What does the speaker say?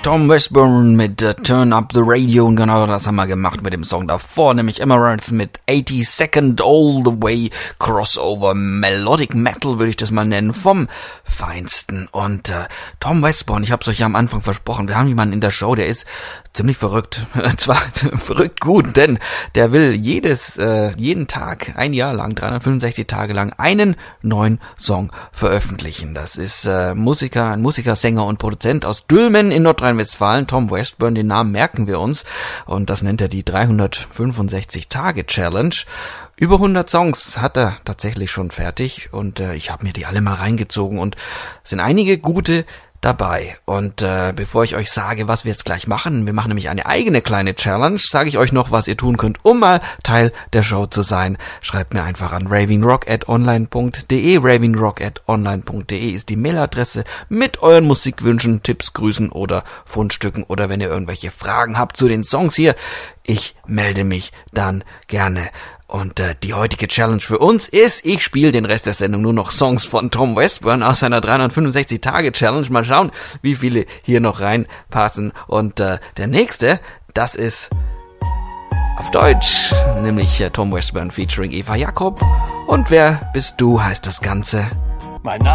Tom Westburn mit Turn Up the Radio, und genau das haben wir gemacht mit dem Song davor, nämlich Amaranth mit 82nd All the Way, Crossover Melodic Metal würde ich das mal nennen, vom Feinsten. Und Tom Westburn, ich habe es euch ja am Anfang versprochen, wir haben jemanden in der Show, der ist ziemlich verrückt, zwar verrückt gut, denn der will jeden Tag, ein Jahr lang, 365 Tage lang einen neuen Song veröffentlichen. Das ist ein Musiker, Sänger und Produzent aus Dülmen in Nordrhein-Westfalen, Tom Westburn, den Namen merken wir uns, und das nennt er die 365-Tage-Challenge. Über 100 Songs hat er tatsächlich schon fertig, und ich habe mir die alle mal reingezogen, und es sind einige gute dabei. Und bevor ich euch sage, was wir jetzt gleich machen, wir machen nämlich eine eigene kleine Challenge, sage ich euch noch, was ihr tun könnt, um mal Teil der Show zu sein. Schreibt mir einfach an ravingrock@online.de. ravingrock@online.de ist die Mailadresse mit euren Musikwünschen, Tipps, Grüßen oder Fundstücken, oder wenn ihr irgendwelche Fragen habt zu den Songs hier, ich melde mich dann gerne. Und die heutige Challenge für uns ist, ich spiele den Rest der Sendung nur noch Songs von Tom Westburn aus seiner 365-Tage-Challenge. Mal schauen, wie viele hier noch reinpassen. Und der nächste, das ist auf Deutsch, nämlich Tom Westburn featuring Eva Jakob. Und wer bist du, heißt das Ganze. Mein Name